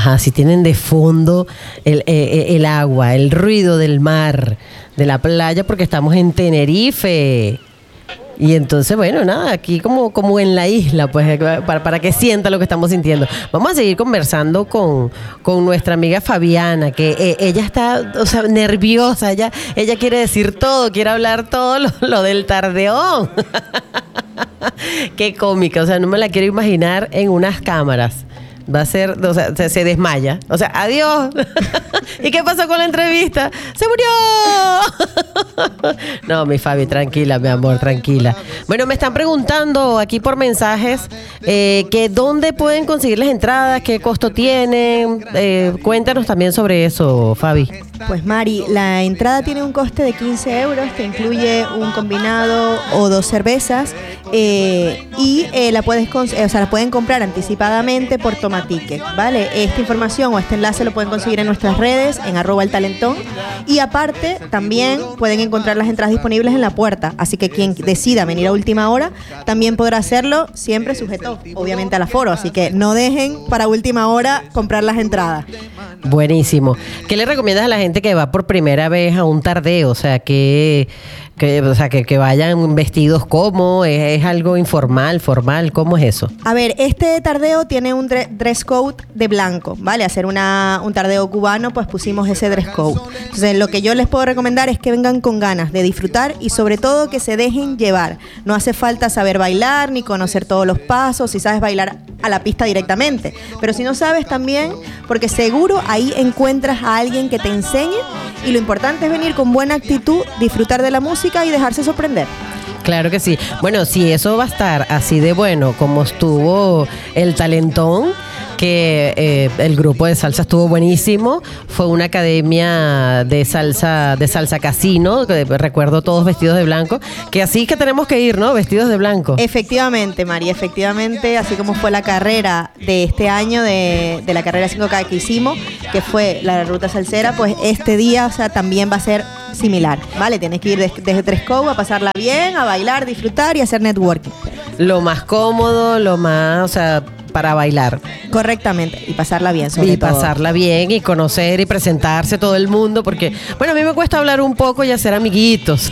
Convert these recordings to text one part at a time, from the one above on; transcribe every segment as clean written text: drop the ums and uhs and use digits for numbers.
Ajá, si tienen de fondo el agua, el ruido del mar, de la playa, porque estamos en Tenerife. Y entonces, bueno, nada, aquí como en la isla, pues, para que sienta lo que estamos sintiendo. Vamos a seguir conversando con nuestra amiga Fabiana, que ella está, o sea, nerviosa, ella quiere decir todo, quiere hablar todo lo del tardeón. Qué cómica, o sea, no me la quiero imaginar en unas cámaras. Va a ser, o sea, se desmaya. O sea, adiós. ¿Y qué pasó con la entrevista? ¡Se murió! No, mi Fabi, tranquila, mi amor, tranquila. Bueno, me están preguntando aquí por mensajes que dónde pueden conseguir las entradas, qué costo tienen. Cuéntanos también sobre eso, Fabi. Pues Mari, la entrada tiene un coste de 15 euros, que incluye un combinado o 2 cervezas y la pueden comprar anticipadamente por Tomaticket, ¿vale? Esta información o este enlace lo pueden conseguir en nuestras redes, en @eltalentón, y aparte también pueden encontrar las entradas disponibles en la puerta, así que quien decida venir a última hora también podrá hacerlo, siempre sujeto obviamente al aforo, así que no dejen para última hora comprar las entradas. Buenísimo. ¿Qué le recomiendas a la gente que va por primera vez a un tardeo? O sea, que vayan vestidos como, ¿es algo informal, formal? ¿Cómo es eso? A ver, este tardeo tiene un dress code de blanco, ¿vale? Hacer un tardeo cubano, pues pusimos ese dress code. Entonces, lo que yo les puedo recomendar es que vengan con ganas de disfrutar y sobre todo que se dejen llevar. No hace falta saber bailar ni conocer todos los pasos, si sabes bailar a la pista directamente. Pero si no sabes también, porque seguro ahí encuentras a alguien que te enseñe, y lo importante es venir con buena actitud, disfrutar de la música y dejarse sorprender. Claro que sí. Bueno, si eso va a estar así de bueno como estuvo el Talentón, que el grupo de salsa estuvo buenísimo, fue una academia de salsa casino, que recuerdo todos vestidos de blanco, que así que tenemos que ir, ¿no? Vestidos de blanco. Efectivamente, María, efectivamente, así como fue la carrera de este año, de la carrera 5K que hicimos, que fue la ruta salsera, pues este día, o sea, también va a ser similar, ¿vale? Tienes que ir desde Tres Cove a pasarla bien, a bailar, disfrutar y hacer networking. Lo más cómodo, lo más, o sea, para bailar. Correctamente, y pasarla bien sobre todo. Y pasarla bien y conocer y presentarse todo el mundo, porque, bueno, a mí me cuesta hablar un poco y hacer amiguitos.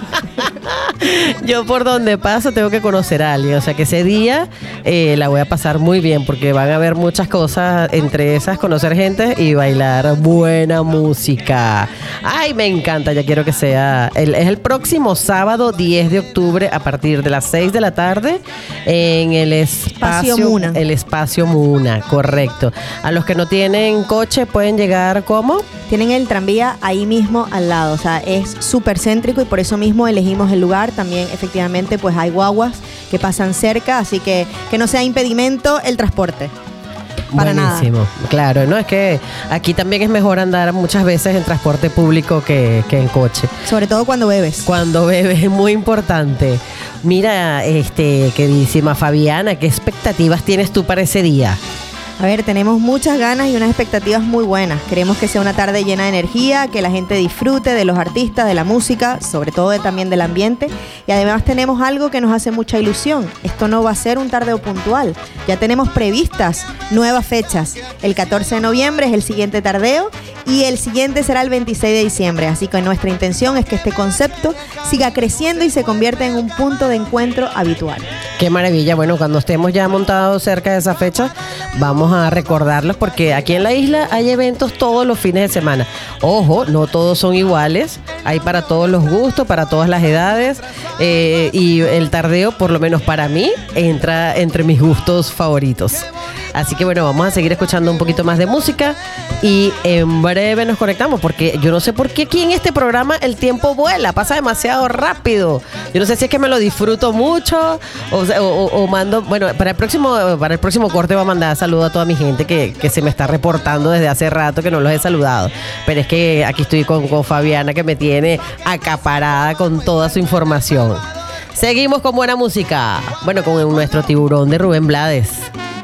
Yo por donde paso tengo que conocer a alguien, o sea que ese día la voy a pasar muy bien, porque van a haber muchas cosas, entre esas conocer gente y bailar buena música. Ay, me encanta, ya quiero que sea, es el próximo sábado 10 de octubre a partir de las 6 de la tarde en el espacio Muna. El espacio Muna, correcto. A los que no tienen coche pueden llegar, ¿cómo? Tienen el tranvía ahí mismo al lado, o sea, es súper céntrico y por eso mismo elegimos el lugar. También efectivamente pues hay guaguas que pasan cerca, así que no sea impedimento el transporte. Para buenísimo, nada. Claro, no es que aquí también es mejor andar muchas veces en transporte público que en coche. Sobre todo cuando bebes. Cuando bebes es muy importante. Mira, queridísima Fabiana, ¿qué expectativas tienes tú para ese día? A ver, tenemos muchas ganas y unas expectativas muy buenas. Queremos que sea una tarde llena de energía, que la gente disfrute de los artistas, de la música, sobre todo también del ambiente. Y además tenemos algo que nos hace mucha ilusión. Esto no va a ser un tardeo puntual. Ya tenemos previstas nuevas fechas. El 14 de noviembre es el siguiente tardeo y el siguiente será el 26 de diciembre. Así que nuestra intención es que este concepto siga creciendo y se convierta en un punto de encuentro habitual. Qué maravilla. Bueno, cuando estemos ya montados cerca de esa fecha, vamos a recordarlos, porque aquí en la isla hay eventos todos los fines de semana. Ojo, no todos son iguales, hay para todos los gustos, para todas las edades, y el tardeo, por lo menos para mí, entra entre mis gustos favoritos. Así que bueno, vamos a seguir escuchando un poquito más de música y en breve nos conectamos, porque yo no sé por qué aquí en este programa el tiempo vuela, pasa demasiado rápido. Yo no sé si es que me lo disfruto mucho o mando, bueno, para el próximo corte voy a mandar saludos a toda mi gente que se me está reportando desde hace rato que no los he saludado. Pero es que aquí estoy con Fabiana, que me tiene acaparada con toda su información. Seguimos con buena música. Bueno, con nuestro tiburón de Rubén Blades.